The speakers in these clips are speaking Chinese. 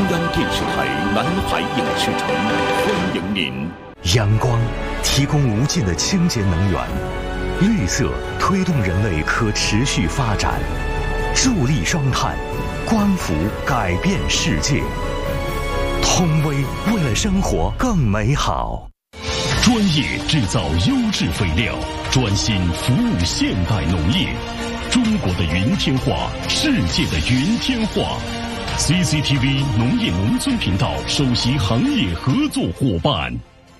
央电视台南海影视城欢迎您。 阳光提供无尽的清洁能源，绿色推动人类可持续发展，助力双碳，光伏改变世界。通威为了生活更美好。 专业制造优质肥料，专心服务现代农业。中国的云天化，世界的云天化。CCTV 农业农村频道首席行业合作伙伴。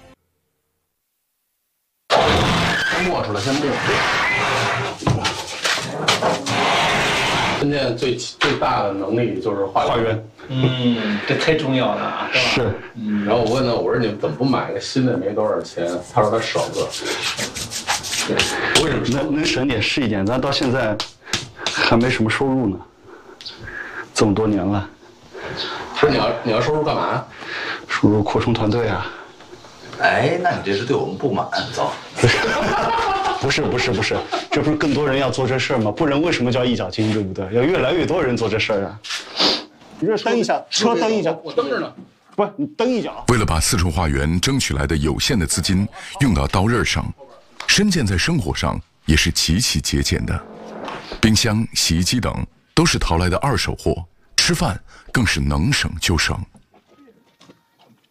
磨出来先磨。关键最大的能力就是化缘。 这太重要了啊，是吧？ 是。然后我问他，我说你怎么不买个新的？没多少钱。他说他舍不得。为什么？ 能省点是一点，咱到现在还没什么收入呢。这么多年了。 不是你要收入干嘛？ 收入扩充团队啊。 哎，那你这是对我们不满？走。 不是，这不是更多人要做这事儿吗？不然为什么叫一脚金，对不对？要越来越多人做这事儿啊！你这蹬一下，车蹬一下， 我蹬着呢。 不是你蹬一脚。 为了把四川化缘争取来的有限的资金用到刀刃上，申健在生活上也是极其节俭的。冰箱、洗衣机等都是淘来的二手货，吃饭更是能省就省。